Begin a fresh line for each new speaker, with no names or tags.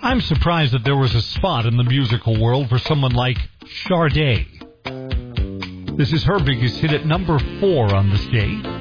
I'm surprised that there was a spot in the musical world for someone like Sade. This is her biggest hit at number 4 on the state.